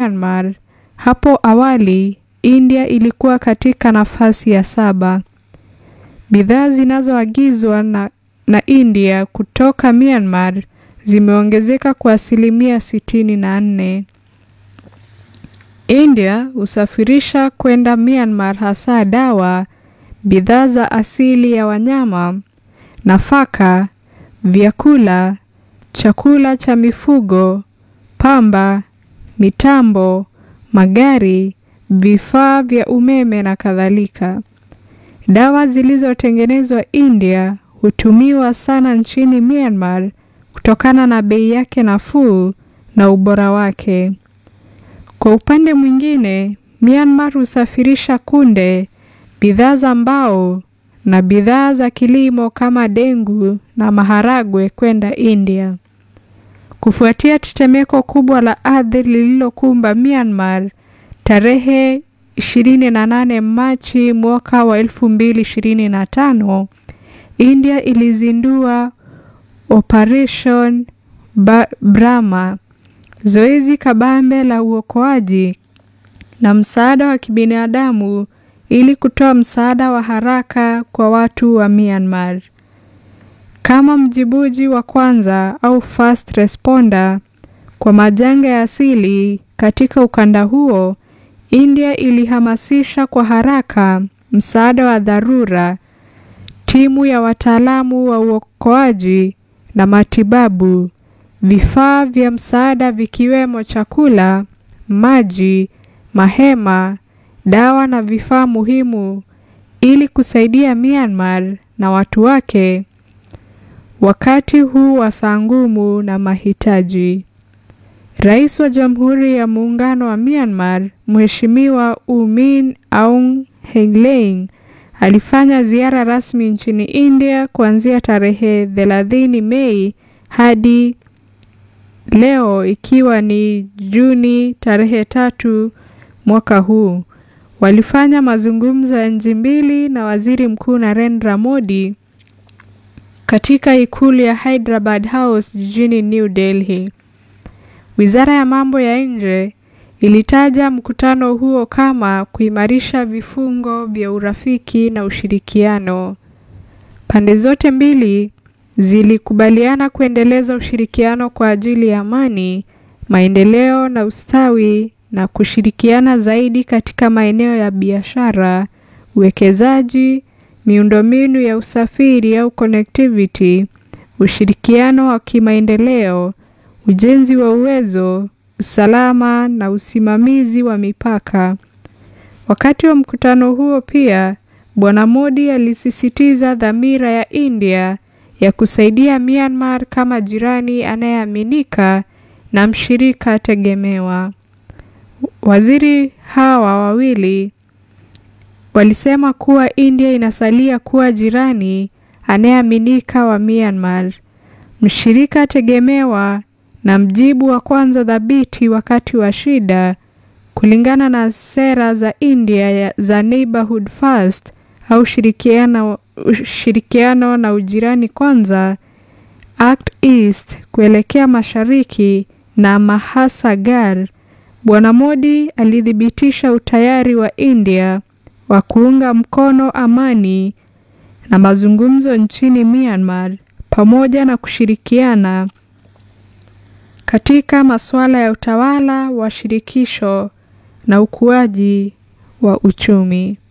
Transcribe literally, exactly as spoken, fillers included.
Myanmar, hapo awali India ilikuwa katika nafasi ya saba. Bidhaa zinazoagizwa na, na India kutoka Myanmar zimeongezeka kwa asilimia sitini na nne. India husafirisha kwenda Myanmar hasa dawa, bidhaa za asili ya wanyama, nafaka, vyakula, chakula cha mifugo, pamba, mitambo, magari, vifaa vya umeme na kadhalika. Dawa zilizotengenezwa India hutumiwa sana nchini Myanmar kutokana na bei yake nafuu na ubora wake. Kwa upande mwingine, Myanmar husafirisha kunde, bidhaa za mbao na bidhaa za kilimo kama dengu na maharagwe kwenda India. Kufuatia tetemeko kubwa la ardhi lililokumba Myanmar tarehe ishirini na nane Machi mwaka wa elfu mbili ishirini na tano, India ilizindua Operation Brahma, zoezi kabambe la uokoaji na msaada wa kibinadamu ili kutoa msaada wa haraka kwa watu wa Myanmar. Kama mjibuji wa kwanza au first responder kwa majanga ya asili katika ukanda huo, India ilihamasisha kwa haraka msaada wa dharura, timu ya wataalamu wa uokoaji na matibabu, vifaa vya msaada vikiwemo chakula, maji, mahema, dawa na vifaa muhimu ili kusaidia Myanmar na watu wake wakati huu wa saa ngumu na mahitaji. Rais wa Jamhuri ya Muungano wa Myanmar, Mheshimiwa U Min Aung Hlaing, alifanya ziara rasmi nchini India kuanzia tarehe thelathini Mei hadi leo ikiwa ni Juni tarehe tatu mwaka huu. Walifanya mazungumzo ya nchi mbili na Waziri Mkuu Narendra Modi katika ikulu ya Hyderabad House jijini New Delhi. Wizara ya mambo ya nje ilitaja mkutano huo kama kuimarisha vifungo vya urafiki na ushirikiano. Pande zote mbili zilikubaliana kuendeleza ushirikiano kwa ajili ya amani, maendeleo na ustawi na kushirikiana zaidi katika maeneo ya biashara, uwekezaji, miundombinu ya usafiri au connectivity, ushirikiano wa kimaendeleo, ujenzi wa uwezo, usalama na usimamizi wa mipaka. Wakati wa mkutano huo pia, Bwana Modi alisisitiza dhamira ya India ya kusaidia Myanmar kama jirani anayeaminika na mshirika tegemewa. Waziri hawa wawili walisema kuwa India inasalia kuwa jirani anayeaminika wa Myanmar, mshirika tegemewa na mjibu wa kwanza dhabiti wakati wa shida, kulingana na sera za India za Neighborhood First au shirikiano, shirikiano na ujirani kwanza, Act East kuelekea mashariki na Mahasagar. Bwana Modi alithibitisha utayari wa India wa kuunga mkono amani na mazungumzo nchini Myanmar pamoja na kushirikiana katika masuala ya utawala wa shirikisho na ukuaji wa uchumi.